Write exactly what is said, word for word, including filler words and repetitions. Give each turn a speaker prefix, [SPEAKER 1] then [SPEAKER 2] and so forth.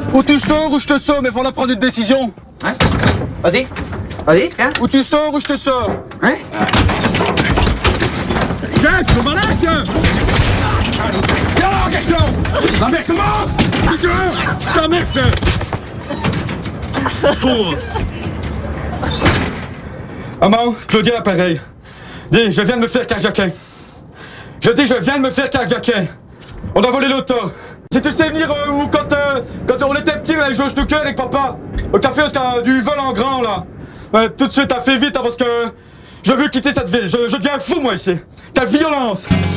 [SPEAKER 1] Ou tu sors ou je te sors, mais faut prendre une décision.
[SPEAKER 2] Hein? Vas-y. Vas-y, viens.
[SPEAKER 1] Ou tu sors ou je te sors.
[SPEAKER 2] Hein?
[SPEAKER 3] Jack, on va là, tiens! Viens là, question! La merde, comment? Putain! Ta merde! Pour...
[SPEAKER 1] Maman, Claudia, pareil. Dis, je viens de me faire carjacker. Je dis, je viens de me faire carjacker. On a volé l'auto. Si tu sais venir euh, où quand, euh, quand on était petits, on allait jouer au snooker avec papa. Au café, parce qu'il y a du vol en grand, là. Euh, tout de suite, t'as fait vite, hein, parce que je veux quitter cette ville. Je, je deviens fou, moi, ici. Quelle violence!